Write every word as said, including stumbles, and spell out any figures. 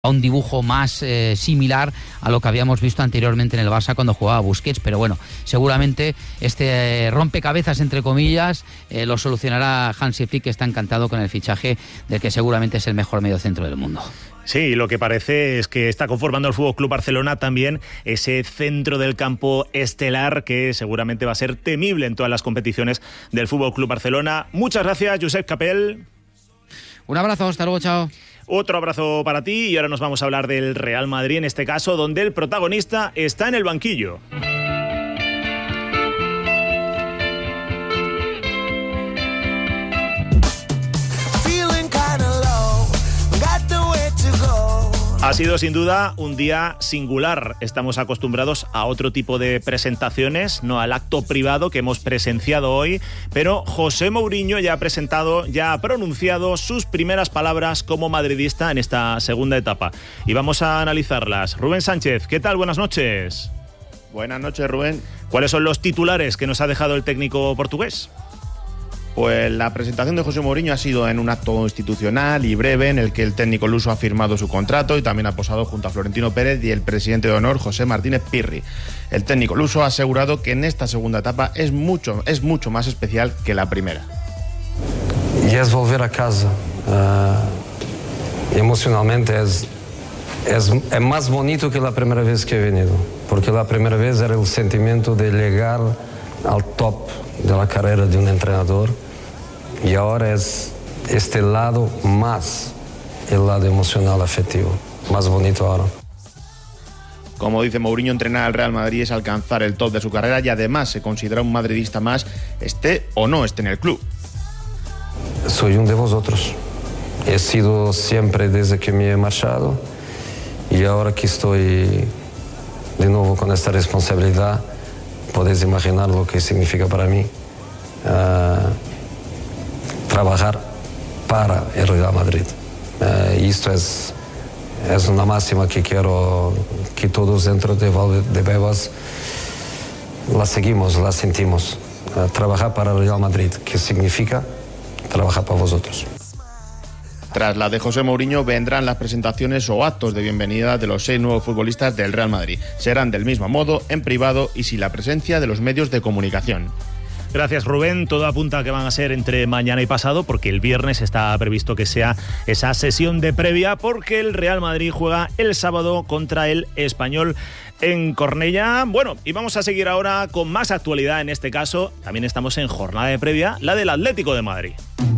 a un dibujo más eh, similar a lo que habíamos visto anteriormente en el Barça cuando jugaba Busquets, pero bueno, seguramente este eh, rompecabezas, entre comillas, eh, lo solucionará Hansi Flick, que está encantado con el fichaje del que seguramente es el mejor mediocentro del mundo. Sí, lo que parece es que está conformando el F C Barcelona también ese centro del campo estelar que seguramente va a ser temible en todas las competiciones del F C Barcelona. Muchas gracias, Josep Capel. Un abrazo, hasta luego, chao. Otro abrazo para ti y ahora nos vamos a hablar del Real Madrid, en este caso, donde el protagonista está en el banquillo. Ha sido sin duda un día singular. Estamos acostumbrados a otro tipo de presentaciones, no al acto privado que hemos presenciado hoy, pero José Mourinho ya ha presentado, ya ha pronunciado sus primeras palabras como madridista en esta segunda etapa. Y vamos a analizarlas. Rubén Sánchez, ¿qué tal? Buenas noches. Buenas noches, Rubén. ¿Cuáles son los titulares que nos ha dejado el técnico portugués? Pues la presentación de José Mourinho ha sido en un acto institucional y breve en el que el técnico luso ha firmado su contrato y también ha posado junto a Florentino Pérez y el presidente de honor, José Martínez Pirri. El técnico luso ha asegurado que en esta segunda etapa es mucho, es mucho más especial que la primera. Y es volver a casa. Uh, emocionalmente es, es, es más bonito que la primera vez que he venido, porque la primera vez era el sentimiento de llegar al top de la carrera de un entrenador y ahora es este lado más el lado emocional afectivo, más bonito ahora. Como dice Mourinho, entrenar al Real Madrid es alcanzar el top de su carrera y además se considera un madridista más, esté o no esté en el club. Soy uno de vosotros. He sido siempre desde que me he marchado y ahora que estoy de nuevo con esta responsabilidad, podéis imaginar lo que significa para mí uh, trabajar para el Real Madrid. Uh, y esto es, es una máxima que quiero que todos dentro de Valdebebas la seguimos, la sentimos. Uh, trabajar para el Real Madrid, que significa trabajar para vosotros. Tras la de José Mourinho vendrán las presentaciones o actos de bienvenida de los seis nuevos futbolistas del Real Madrid. Serán del mismo modo, en privado y sin la presencia de los medios de comunicación. Gracias, Rubén. Todo apunta a que van a ser entre mañana y pasado, porque el viernes está previsto que sea esa sesión de previa, porque el Real Madrid juega el sábado contra el Español en Cornellá. Bueno, y vamos a seguir ahora con más actualidad en este caso. También estamos en jornada de previa, la del Atlético de Madrid.